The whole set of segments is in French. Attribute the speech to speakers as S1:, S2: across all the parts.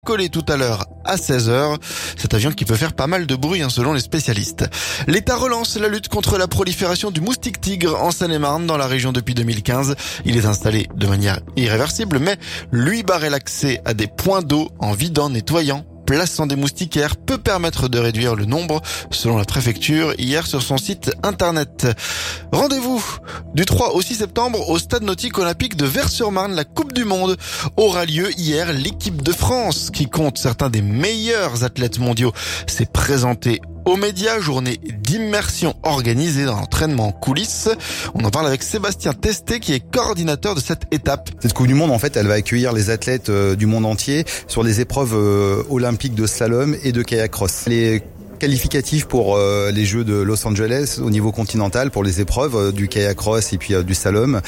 S1: Collé tout à l'heure à 16h. Cet avion qui peut faire pas mal de bruit selon les spécialistes. L'État relance la lutte contre la prolifération du moustique tigre en Seine-et-Marne dans la région depuis 2015. Il est installé de manière irréversible, mais lui barrer l'accès à des points d'eau en vidant, nettoyant, plaçant des moustiquaires peut permettre de réduire le nombre, selon la préfecture hier sur son site internet. Rendez-vous du 3 au 6 septembre au stade nautique olympique de Vers-sur-Marne. La Coupe du Monde aura lieu hier. L'équipe de France, qui compte certains des meilleurs athlètes mondiaux, s'est présentée aux médias, journée d'immersion organisée dans l'entraînement en coulisses. On en parle avec Sébastien Testé, qui est coordinateur de cette étape.
S2: Cette Coupe du Monde, en fait, elle va accueillir les athlètes du monde entier sur les épreuves olympiques de slalom et de kayak cross. Les qualificatif pour les Jeux de Los Angeles au niveau continental pour les épreuves du kayak cross et puis du slalom,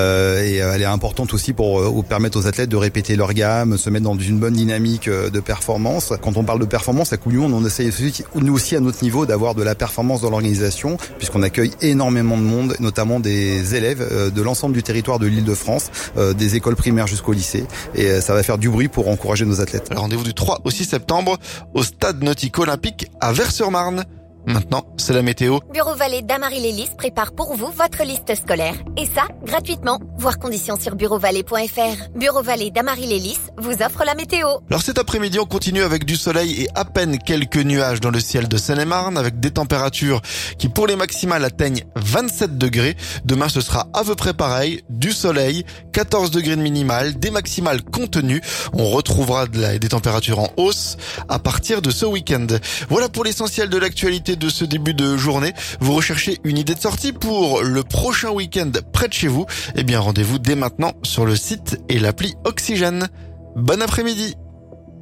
S2: et elle est importante aussi pour permettre aux athlètes de répéter leur gamme, se mettre dans une bonne dynamique de performance. Quand on parle de performance, la Coupe du Monde, on essaie aussi, nous aussi à notre niveau, d'avoir de la performance dans l'organisation, puisqu'on accueille énormément de monde, notamment des élèves de l'ensemble du territoire de l'Île-de-France, des écoles primaires jusqu'au lycée, et ça va faire du bruit pour encourager nos athlètes.
S1: Alors, rendez-vous du 3 au 6 septembre au stade nautique olympique à Vers-sur-Marne. Maintenant, c'est la météo.
S3: Bureau Vallée d'Amarie-Lélis prépare pour vous votre liste scolaire. Et ça, gratuitement. Voir conditions sur bureauvalais.fr. Bureau Vallée d'Amarie-Lélis vous offre la météo.
S1: Alors cet après-midi, on continue avec du soleil et à peine quelques nuages dans le ciel de Seine-et-Marne, avec des températures qui pour les maximales atteignent 27 degrés. Demain, ce sera à peu près pareil. Du soleil, 14 degrés de minimales, des maximales contenues. On retrouvera des températures en hausse à partir de ce week-end. Voilà pour l'essentiel de l'actualité de ce début de journée. Vous recherchez une idée de sortie pour le prochain week-end près de chez vous? Eh bien, rendez-vous dès maintenant sur le site et l'appli Oxygène. Bon après-midi.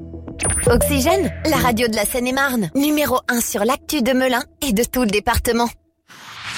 S3: Oxygène, la radio de la Seine-et-Marne. Numéro 1 sur l'actu de Melun et de tout le département.